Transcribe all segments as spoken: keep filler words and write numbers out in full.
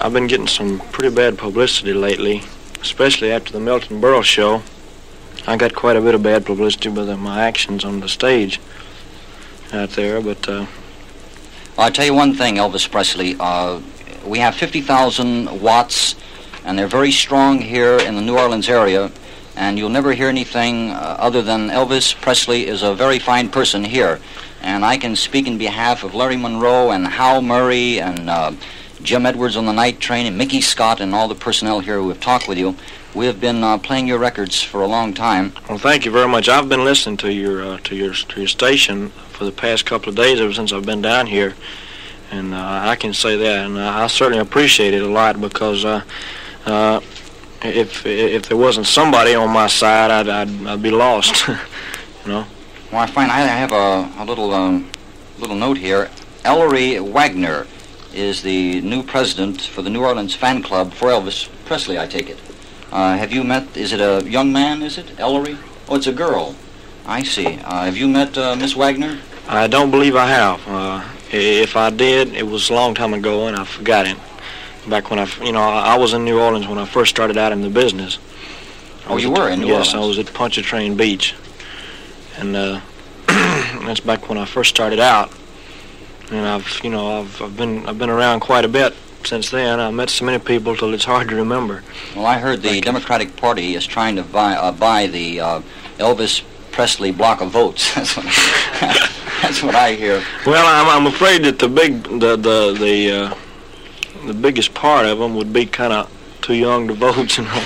I've been getting some pretty bad publicity lately, especially after the Milton Berle show. I got quite a bit of bad publicity with my actions on the stage out there, but... Uh, I'll tell you one thing, Elvis Presley. Uh, we have fifty thousand watts, and they're very strong here in the New Orleans area, and you'll never hear anything uh, other than Elvis Presley is a very fine person here. And I can speak in behalf of Larry Monroe and Hal Murray and uh, Jim Edwards on the Night Train and Mickey Scott and all the personnel here who have talked with you. We have been uh, playing your records for a long time. Well, thank you very much. I've been listening to your uh, to your to your station for the past couple of days ever since I've been down here, and uh, I can say that, and uh, I certainly appreciate it a lot because uh, uh, if if there wasn't somebody on my side, I'd I'd, I'd be lost, you know. Well, I find I have a, a little um, little note here. Ellery Wagner is the new president for the New Orleans fan club for Elvis Presley, I take it. Uh, have you met, is it a young man, is it, Ellery? Oh, it's a girl. I see. Uh, have you met uh, Miss Wagner? I don't believe I have. Uh, if I did, it was a long time ago, and I forgot it. Back when I, you know, I was in New Orleans when I first started out in the business. Oh, you were in New Orleans? Yes, I was at Pontchartrain Beach. And uh, that's back when I first started out. And I've, you know, I've, I've been I've been around quite a bit since then. I've met so many people till it's hard to remember. Well, I heard the like, Democratic Party is trying to buy uh, buy the uh, Elvis Presley block of votes. That's what I, that's what I hear. Well, I'm I'm afraid that the big the the the uh, the biggest part of them would be kind of too young to vote. You know.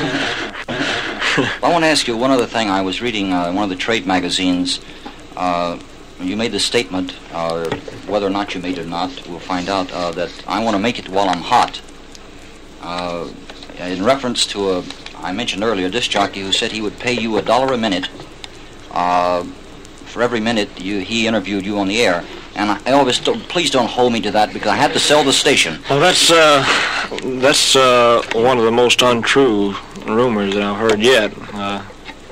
I want to ask you one other thing. I was reading uh, one of the trade magazines. Uh, You made the statement, uh, whether or not you made it or not, we'll find out, uh, that I want to make it while I'm hot. Uh, in reference to a, I mentioned earlier, a disc jockey who said he would pay you a dollar a minute uh, for every minute you, he interviewed you on the air. And I, Elvis, don't, please don't hold me to that because I had to sell the station. Well, that's uh, that's uh, one of the most untrue rumors that I've heard yet. Uh,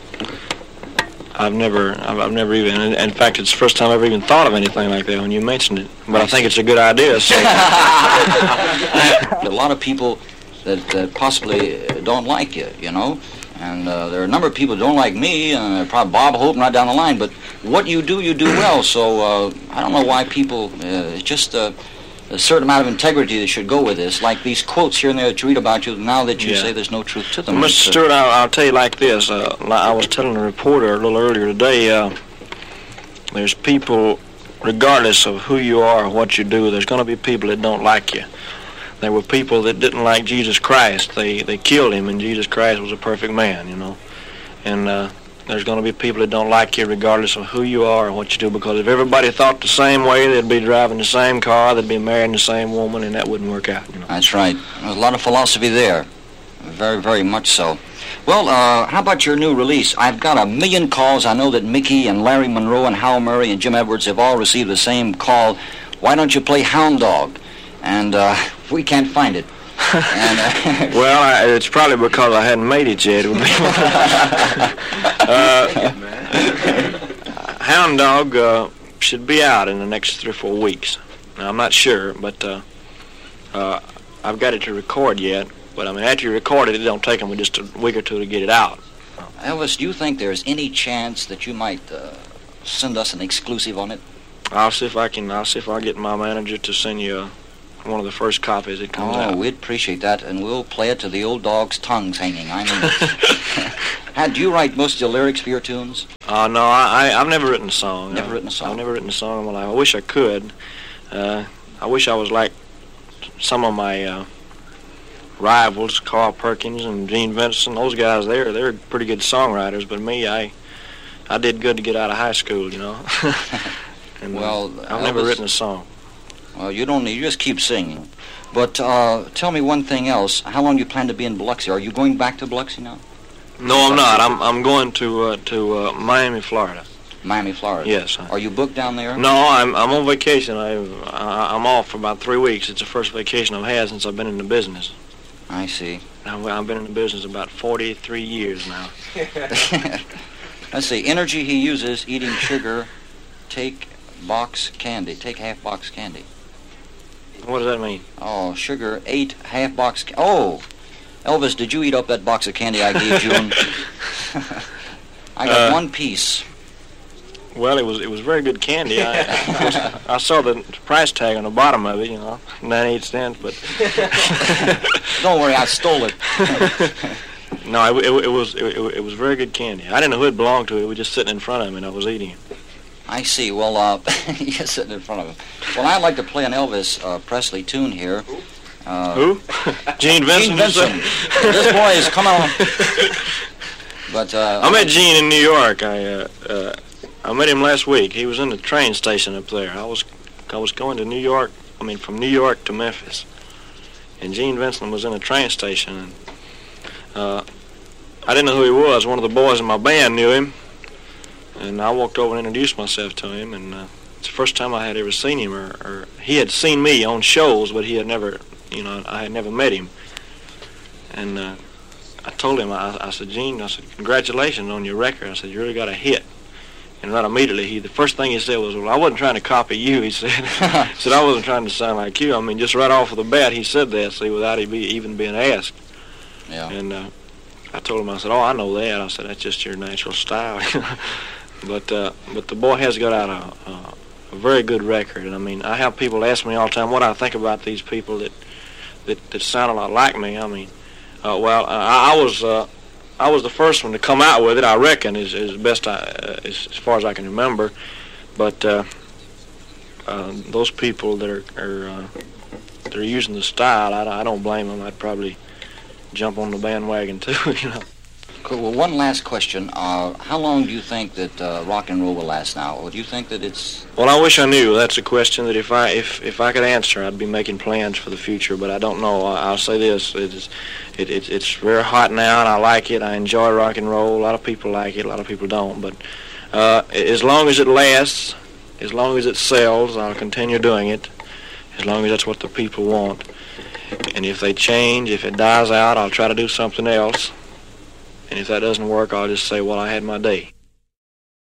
I've never, I've, I've never even, in, in fact, it's the first time I've ever even thought of anything like that when you mentioned it. But I think it's a good idea. So. A lot of people that, that possibly don't like you, you know, and uh, there are a number of people that don't like me, and probably Bob Hope right down the line, but what you do, you do well, so uh, I don't know why people, uh, it's just uh, a certain amount of integrity that should go with this, like these quotes here and there that you read about you, now that you yeah. say there's no truth to them. Well, Mister Stewart, I'll, I'll tell you like this. Uh, I was telling a reporter a little earlier today, uh, there's people, regardless of who you are or what you do, there's going to be people that don't like you. There were people that didn't like Jesus Christ. They they killed him, and Jesus Christ was a perfect man, you know. And uh, there's going to be people that don't like you regardless of who you are or what you do, because if everybody thought the same way, they'd be driving the same car, they'd be marrying the same woman, and that wouldn't work out, you know. That's right. There's a lot of philosophy there. Very, very much so. Well, uh, how about your new release? I've got a million calls. I know that Mickey and Larry Monroe and Hal Murray and Jim Edwards have all received the same call. Why don't you play Hound Dog? And uh, we can't find it. And, uh, well, I, it's probably because I hadn't made it yet. It would be uh, Hound Dog uh, should be out in the next three or four weeks. Now, I'm not sure, but uh, uh, I've got it to record yet. But I mean, after you record it, it don't take them just a week or two to get it out. Elvis, do you think there's any chance that you might uh, send us an exclusive on it? I'll see if I can. I'll see if I get my manager to send you a, one of the first copies that comes oh, out. Oh, we'd appreciate that, and we'll play it to the old dog's tongues hanging. I mean, How, do you write most of the lyrics for your tunes? Uh, no, I, I, I've never written a song. Never I've, written a song? I've never written a song in my life. I wish I could. Uh, I wish I was like some of my uh, rivals, Carl Perkins and Gene Vincent. Those guys, they're, they're pretty good songwriters, but me, I I did good to get out of high school, you know. And, well, uh, I've never written a song. Well, you don't need, you just keep singing. But uh, tell me one thing else. How long do you plan to be in Biloxi? Are you going back to Biloxi now? No, I'm not. I'm I'm going to uh, to uh, Miami, Florida. Miami, Florida. Yes. Are you booked down there? No, I'm I'm on vacation. I I'm off for about three weeks. It's the first vacation I've had since I've been in the business. I see. I've, I've been in the business about forty-three years now. Let's see. Energy he uses eating sugar. Take box candy. Take half box candy. What does that mean? Oh, sugar, eight half box. Ca- oh, Elvis, did you eat up that box of candy I gave June? I got uh, one piece. Well, it was it was very good candy. I, I, I saw the price tag on the bottom of it, you know, ninety-eight cents. But don't worry, I stole it. No, it, it, it was it, it was very good candy. I didn't know who it belonged to. It was just sitting in front of me, and I was eating it. I see. Well, uh, you're sitting in front of him. Well, I'd like to play an Elvis uh, Presley tune here. Uh, Who? Gene Vincent. Gene Vincent. This boy is come on. But uh, I met Gene in New York. I uh, uh, I met him last week. He was in the train station up there. I was I was going to New York. I mean, from New York to Memphis, and Gene Vincent was in a train station. And, uh, I didn't know who he was. One of the boys in my band knew him, and I walked over and introduced myself to him. And uh, it's the first time I had ever seen him, or, or he had seen me on shows, but he had never, you know, I had never met him. And uh, I told him, I, I said, Gene, I said, congratulations on your record. I said, you really got a hit. And right immediately, he the first thing he said was, well, I wasn't trying to copy you, he said. He said, I wasn't trying to sound like you. I mean, just right off of the bat, he said that, see, without he be, even being asked. Yeah. And uh, I told him, I said, oh, I know that. I said, that's just your natural style. but uh, but the boy has got out a, a, a very good record. And, I mean, I have people ask me all the time what I think about these people that, that, that sound a lot like me. I mean, uh, well, I, I was... Uh, I was the first one to come out with it, I reckon, as, as best I, uh, as, as far as I can remember. But uh, uh, those people that are, are uh, that are using the style, I, I don't blame them. I'd probably jump on the bandwagon too, you know. Cool. Well, one last question. Uh, how long do you think that uh, rock and roll will last now? Or do you think that it's... Well, I wish I knew. That's a question that if I if, if I could answer, I'd be making plans for the future. But I don't know. I, I'll say this: it's it, it, it's very hot now, and I like it. I enjoy rock and roll. A lot of people like it. A lot of people don't. But uh, as long as it lasts, as long as it sells, I'll continue doing it. As long as that's what the people want. And if they change, if it dies out, I'll try to do something else. And if that doesn't work, I'll just say, well, I had my day.